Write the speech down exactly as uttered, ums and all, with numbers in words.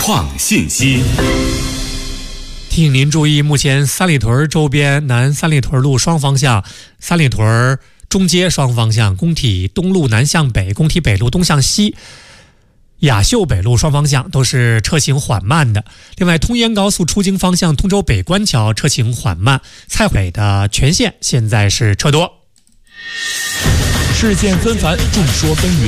创信息。 提醒您注意，目前三里屯周边南三里屯路双方向、三里屯中街双方向、工体东路南向北、工体北路东向西、雅秀北路双方向都是车行缓慢的。另外，通燕高速出京方向通州北关桥车行缓慢，蔡北的全线现在是车多。 事件纷繁，众说纷纭，